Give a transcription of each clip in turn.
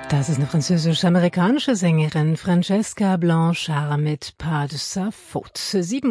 Das ist eine französisch-amerikanische Sängerin, Francesca Blanchard mit Pas de sa faute.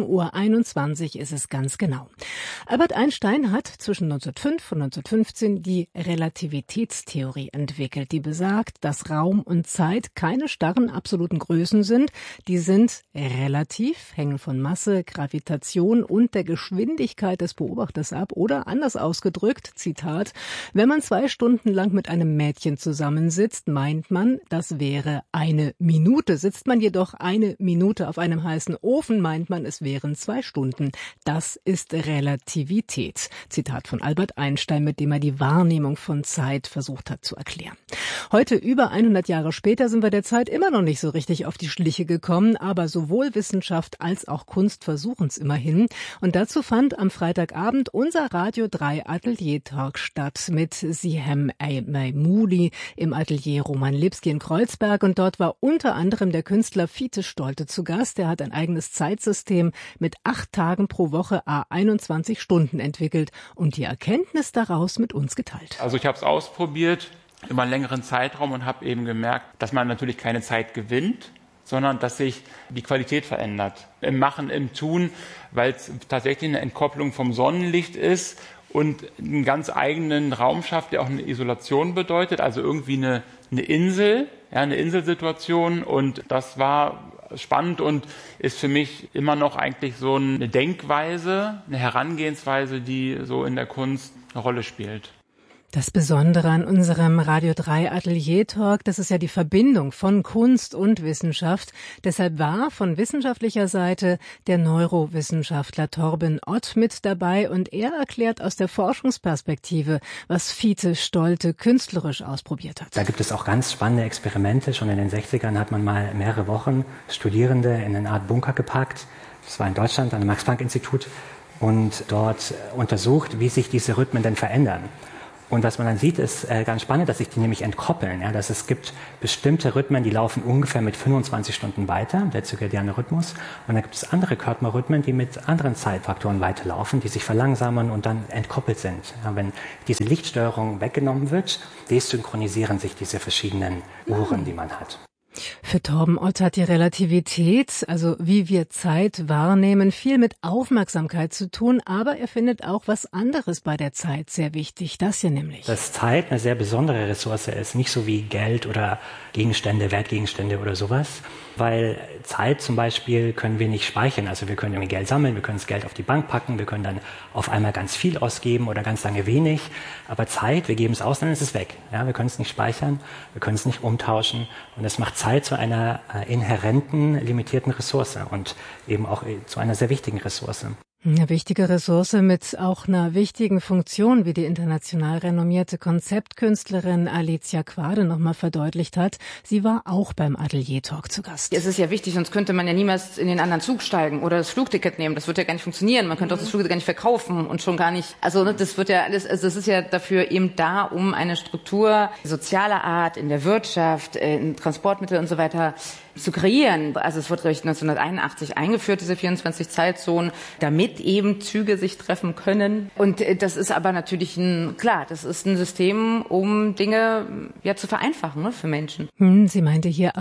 7:21 Uhr ist es ganz genau. Albert Einstein hat zwischen 1905 und 1915 die Relativitätstheorie entwickelt, die besagt, dass Raum und Zeit keine starren absoluten Größen sind. Die sind relativ, hängen von Masse, Gravitation und der Geschwindigkeit des Beobachters ab. Oder anders ausgedrückt, Zitat, wenn man 2 Stunden lang mit einem Mädchen zusammensitzt, meint man, das wäre eine Minute. Sitzt man jedoch 1 Minute auf einem heißen Ofen, meint man, es wären 2 Stunden. Das ist Relativität. Zitat von Albert Einstein, mit dem er die Wahrnehmung von Zeit versucht hat zu erklären. Heute, über 100 Jahre später, sind wir der Zeit immer noch nicht so richtig auf die Schliche gekommen, aber sowohl Wissenschaft als auch Kunst versuchen es immerhin. Und dazu fand am Freitagabend unser Radio 3 Atelier Talk statt mit Sihem Maimoudi im Atelier Roman Lipski in Kreuzberg, und dort war unter anderem der Künstler Fiete Stolte zu Gast. Der hat ein eigenes Zeitsystem mit 8 Tagen pro Woche à 21 Stunden entwickelt und die Erkenntnis daraus mit uns geteilt. Also ich habe es ausprobiert über einen längeren Zeitraum und habe eben gemerkt, dass man natürlich keine Zeit gewinnt, sondern dass sich die Qualität verändert. Im Machen, im Tun, weil es tatsächlich eine Entkopplung vom Sonnenlicht ist und einen ganz eigenen Raum schafft, der auch eine Isolation bedeutet, also irgendwie eine Insel, ja, eine Inselsituation, und das war spannend und ist für mich immer noch eigentlich so eine Denkweise, eine Herangehensweise, die so in der Kunst eine Rolle spielt. Das Besondere an unserem Radio 3 Atelier Talk, das ist ja die Verbindung von Kunst und Wissenschaft. Deshalb war von wissenschaftlicher Seite der Neurowissenschaftler Torben Ott mit dabei, und er erklärt aus der Forschungsperspektive, was Fiete Stolte künstlerisch ausprobiert hat. Da gibt es auch ganz spannende Experimente. Schon in den 60ern hat man mal mehrere Wochen Studierende in eine Art Bunker gepackt. Das war in Deutschland an dem Max-Planck-Institut, und dort untersucht, wie sich diese Rhythmen denn verändern. Und was man dann sieht, ist ganz spannend, dass sich die nämlich entkoppeln. Ja, dass es gibt bestimmte Rhythmen, die laufen ungefähr mit 25 Stunden weiter, der zirkadiane Rhythmus. Und dann gibt es andere Körperrhythmen, die mit anderen Zeitfaktoren weiterlaufen, die sich verlangsamen und dann entkoppelt sind. Ja, wenn diese Lichtsteuerung weggenommen wird, desynchronisieren sich diese verschiedenen Uhren, die man hat. Für Torben Ott hat die Relativität, also wie wir Zeit wahrnehmen, viel mit Aufmerksamkeit zu tun, aber er findet auch was anderes bei der Zeit sehr wichtig, das hier nämlich. Dass Zeit eine sehr besondere Ressource ist, nicht so wie Geld oder Gegenstände, Wertgegenstände oder sowas, weil Zeit zum Beispiel können wir nicht speichern, also wir können irgendwie Geld sammeln, wir können das Geld auf die Bank packen, wir können dann auf einmal ganz viel ausgeben oder ganz lange wenig, aber Zeit, wir geben es aus, dann ist es weg. Ja, wir können es nicht speichern, wir können es nicht umtauschen, und das macht Zeit zu einer inhärenten, limitierten Ressource und eben auch zu einer sehr wichtigen Ressource. Eine wichtige Ressource mit auch einer wichtigen Funktion, wie die international renommierte Konzeptkünstlerin Alicia Quade nochmal verdeutlicht hat. Sie war auch beim Atelier Talk zu Gast. Es ist ja wichtig, sonst könnte man ja niemals in den anderen Zug steigen oder das Flugticket nehmen. Das wird ja gar nicht funktionieren. Man könnte auch das Flugticket gar nicht verkaufen und schon gar nicht. Also das wird ja alles, also es ist ja dafür eben da, um eine Struktur sozialer Art in der Wirtschaft, in Transportmittel und so weiter zu kreieren. Also es wurde 1981 eingeführt, diese 24 Zeitzonen, damit eben Züge sich treffen können. Und das ist aber natürlich das ist ein System, um Dinge ja zu vereinfachen, ne, für Menschen. Sie meinte hier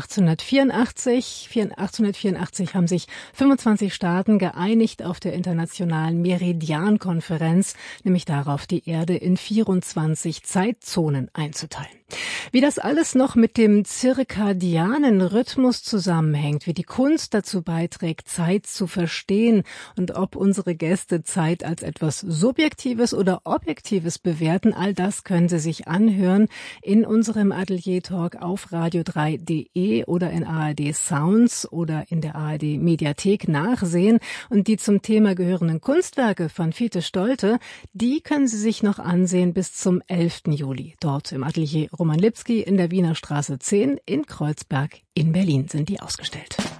1884 haben sich 25 Staaten geeinigt auf der internationalen Meridian-Konferenz, nämlich darauf, die Erde in 24 Zeitzonen einzuteilen. Wie das alles noch mit dem zirkadianen Rhythmus zusammenhängt, wie die Kunst dazu beiträgt, Zeit zu verstehen, und ob unsere Gäste Zeit als etwas Subjektives oder Objektives bewerten, all das können Sie sich anhören in unserem Atelier Talk auf radio3.de oder in ARD Sounds oder in der ARD Mediathek nachsehen. Und die zum Thema gehörenden Kunstwerke von Fiete Stolte, die können Sie sich noch ansehen bis zum 11. Juli. Dort im Atelier Roman Lipski in der Wiener Straße 10 in Kreuzberg in Berlin sind die ausgestellt.